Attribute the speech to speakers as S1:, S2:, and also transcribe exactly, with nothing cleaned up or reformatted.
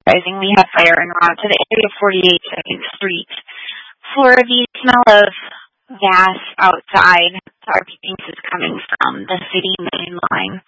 S1: advertising, we have fire en route to the area of forty-eight second Street. For the smell of gas outside, our piece is coming from the city main line.